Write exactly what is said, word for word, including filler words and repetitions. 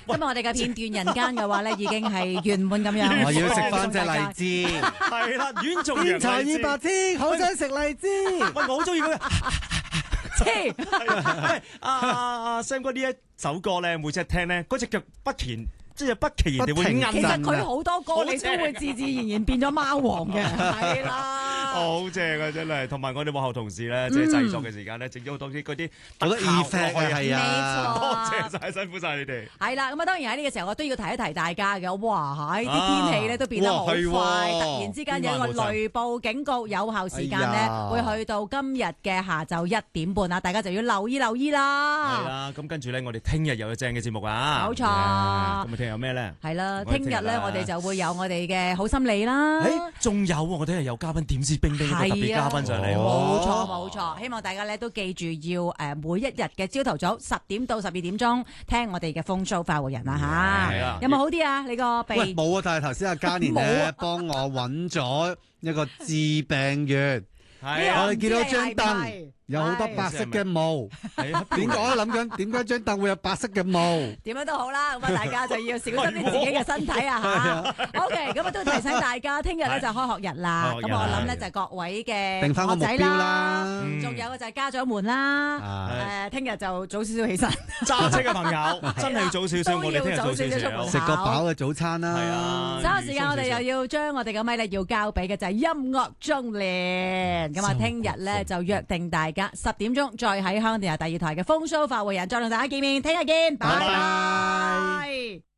今日我哋嘅片段人間嘅話咧，已經係圓滿咁樣。 我要食翻隻荔枝， 係啦，軟仲天才楊荔枝。 二百天，好想食荔枝。 喂，我好中意嗰個。 黐喂，阿阿阿 Sam 哥呢一首歌咧，每次一聽咧，嗰隻腳不期即係不期然地會不停摁其實啊！ 佢好多歌你都會自自然然變咗貓王嘅，係啦。 好正啊，真係！同埋我哋幕後同事咧，即係製作嘅時間咧，整咗好多啲嗰啲好多特效 effect 啊，係冇啊， 錯多謝晒，辛苦晒你哋。 係啦，咁啊當然喺呢個時候我都要提一提大家嘅，哇！喺啲天氣咧都變得好快， 哇係喎突然之間有一個雷暴警告，有效時間咧哎呀會去到今日嘅下晝一點半啊！大家就要留意留意係啦。 啦，咁跟住咧，我哋聽日又有正嘅節目啊！ 冇錯咁啊，聽日有咩咧？ 係啦， 我哋聽日咧聽日啦我哋就會有我哋嘅好心理啦。 誒，仲有喎，我哋係有嘉賓點知冰冰嘅特別嘉賓上嚟喎。 冇錯冇錯，希望大家咧都記住要誒每一日嘅朝頭早十點到十二點鐘聽我哋嘅風騷快活人啦係啊吓，有冇好啲啊？你個喂， 鼻冇啊！但係頭先阿嘉年冇咧啊幫我揾咗一個治病藥， 係啊， 我哋見到張唔知係凳咪有好多白色嘅毛， 係啊點解我諗緊點解張凳會有白色嘅毛？ 點樣都好啦，咁啊大家就要小心啲自己嘅身體啊吓。OK，咁啊都提醒大家，聽日咧就開學日啦。 開學日咁我諗咧就各位嘅定返個學仔目標啦嗯仲有嘅就係家長們啦。 啊誒，聽日就早少少起身。 揸車嘅朋友真係要早少少， 都我哋聽日早少要早少少出門少。 食個飽嘅早餐啦。 係啊稍後時間我哋又要將我哋嘅咪咧要交俾嘅就係音樂中年。咁啊，聽日咧就約定大家十點鐘再喺香港電台第二台嘅風騷快活人再同大家見面，聽日見，拜拜拜拜。